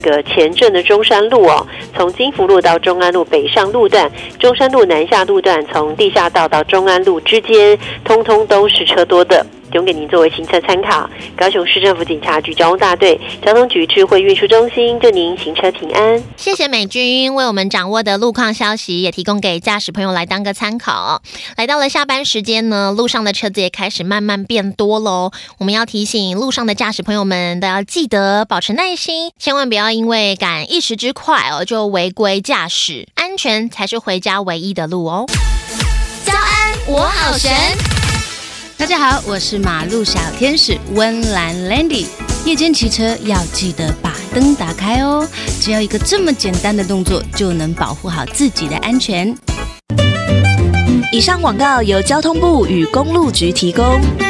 前镇的中山路哦，从金福路到中安路北上路段，中山路南下路段从地下道到中安路之间，通通都是车多的。提供给您作为行车参考。高雄市政府警察局交通大队交通局智慧运输中心，祝您行车平安。 谢谢美君为我们掌握的路况消息，也提供给驾驶朋友来当个参考。来到了下班时间呢，路上的车子也开始慢慢变多喽。我们要提醒路上的驾驶朋友们都要记得保持耐心，千万不要因为赶一时之快就违规驾驶，安全才是回家唯一的路哦。 早安，我好神。大家好，我是马路小天使温岚 Landy。夜间骑车要记得把灯打开哦，只要一个这么简单的动作，就能保护好自己的安全。 以上广告由交通部与公路局提供。